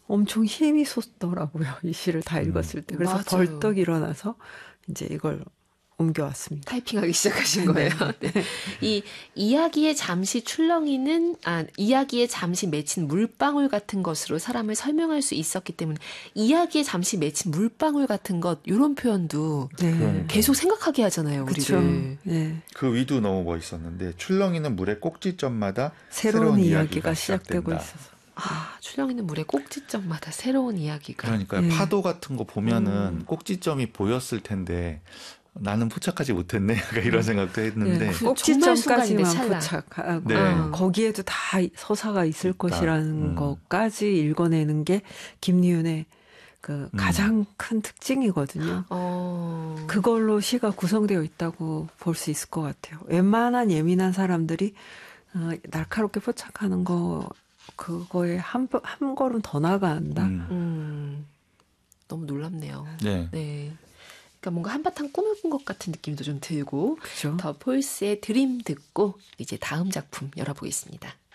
엄청 힘이 솟더라고요. 이 시를 다 읽었을 때. 그래서 맞아요. 벌떡 일어나서 이제 이걸 옮겨왔습니다. 타이핑하기 시작하신 거예요. 네. 이 이야기에 잠시 이야기에 잠시 맺힌 물방울 같은 것으로 사람을 설명할 수 있었기 때문에 이야기에 잠시 맺힌 물방울 같은 것 이런 표현도 네. 계속 생각하게 하잖아요. 그렇죠. 우리를. 네. 그 위도 너무 멋있었는데 출렁이는 물의 꼭지점마다 새로운 이야기가 시작되고 시작된다. 있어서. 출렁이는 물의 꼭지점마다 새로운 이야기가. 그러니까 네. 파도 같은 거 보면은 꼭지점이 보였을 텐데 나는 포착하지 못했네. 약간 이런 생각도 했는데 네. 정말 순간인데 꼭지점까지만 찰나. 포착하고 네. 거기에도 다 서사가 있을 있다. 것이라는 것까지 읽어내는 게 김리윤의 그 가장 큰 특징이거든요. 그걸로 시가 구성되어 있다고 볼 수 있을 것 같아요. 웬만한 예민한 사람들이 날카롭게 포착하는 그거에 한 걸음 더 나간다. 너무 놀랍네요. 네. 네. 그러니까 뭔가 한바탕 꿈을 꾼 것 같은 느낌도 좀 들고. 그렇죠. 더 폴스의 드림 듣고 이제 다음 작품 열어보겠습니다.